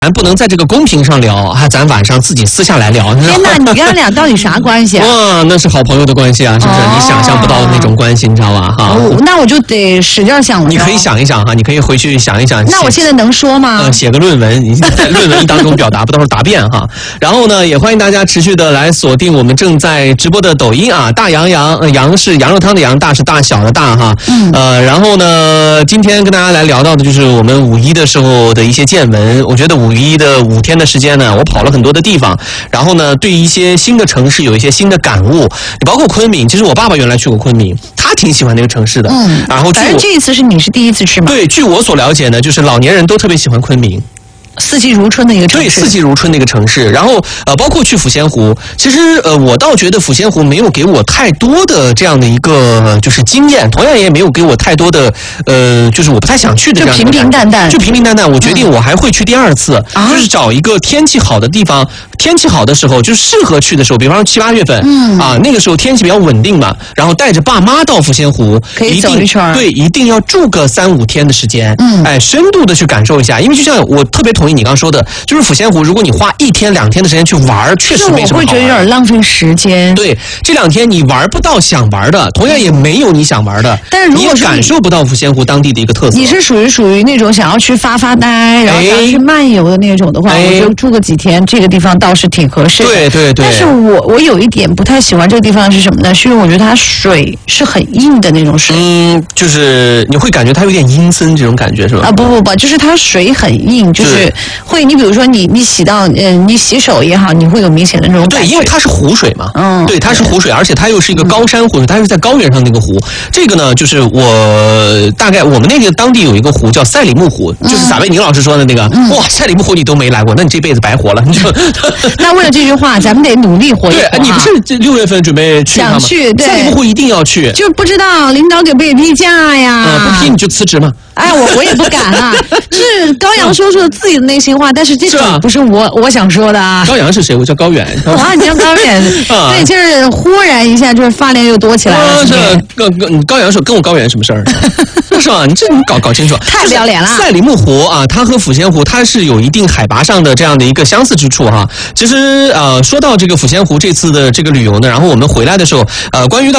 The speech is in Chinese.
咱不能在这个公屏上聊，咱晚上自己私下来聊。 天哪，你跟他俩到底啥关系啊？ 哇，那是好朋友的关系啊，是不是？你想象不到的那种关系，你知道吧？哈， 那我就得使劲想了。 你可以想一想哈，你可以回去想一想。 那我现在能说吗？ 写个论文，你在论文当中表达，不到时候答辩哈。然后呢，也欢迎大家持续的来锁定我们正在直播的抖音啊，大洋洋，羊是羊肉汤的羊，大是大小的大哈。然后呢，今天跟大家来聊到的就是我们五一的时候的一些见闻。我觉得五一的5天的时间呢，我跑了很多的地方，然后呢，对一些新的城市有一些新的感悟，包括昆明。其实我爸爸原来去过昆明，他挺喜欢那个城市的。然后反正这一次是你是第一次去吗？ 对，据我所了解呢，就是老年人都特别喜欢昆明。 四季如春的一个城市， 对，四季如春的一个城市。然后包括去抚仙湖，其实我倒觉得抚仙湖没有给我太多的这样的一个就是经验，同样也没有给我太多的就是我不太想去的这样的就平平淡淡， 就平平淡淡。我决定我还会去第二次，就是找一个天气好的地方，天气好的时候就适合去的时候，比方说7、8月份，那个时候天气比较稳定嘛，然后带着爸妈到抚仙湖， 可以走一圈， 对，一定要住个3、5天的时间，深度的去感受一下，因为就像我特别同意你刚刚说的，就是抚仙湖，如果你花1天2天的时间去玩，确实没什么好玩。 我会觉得有点浪费时间。 对，这2天你玩不到想玩的，同样也没有你想玩的。 但是如果你也感受不到抚仙湖当地的一个特色。 你是属于那种想要去发呆，然后想要去漫游的那种的话，我就住个几天，这个地方倒是挺合适的。 对对对。 但是我有一点不太喜欢这个地方是什么呢？是因为我觉得它水是很硬的那种水。 就是你会感觉它有点阴森这种感觉是吧？ 不，就是它水很硬，就是会你比如说你洗到你洗手也好，你会有明显的那种感觉。 对，因为它是湖水嘛，对，它是湖水，而且它又是一个高山湖水，它是在高原上那个湖。这个呢，就是大概我们那个当地有一个湖叫赛里木湖，就是撒贝宁老师说的那个。哇，赛里木湖你都没来过，那你这辈子白活了。 那为了这句话，咱们得努力活一活。 对，你不是6月份准备去吗？ 想去，对， 赛里木湖一定要去。 就不知道领导给不给批假呀？ 不批你就辞职嘛。 哎，我也不敢啊。是高阳说出自己的内心话，但是这种不是我想说的啊。 高阳是谁？我叫高远。 啊，你叫高远。对，就是忽然一下，就是发量又多起来了。 高阳说跟我高远什么事儿？是吧？你这你搞清楚。 太不要脸了。 赛里木湖啊，它和抚仙湖它是有一定海拔上的这样的一个相似之处哈。其实说到这个抚仙湖这次的这个旅游呢，然后我们回来的时候，关于到